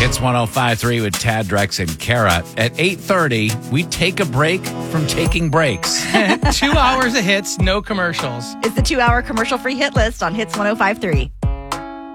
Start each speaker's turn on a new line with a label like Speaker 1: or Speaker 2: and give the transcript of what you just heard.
Speaker 1: It's 105.3 with Tad, Drex, and Kara. At 8:30, we take a break from taking breaks.
Speaker 2: 2 hours of hits, no commercials.
Speaker 3: It's the 2-hour commercial-free hit list on Hits 105.3.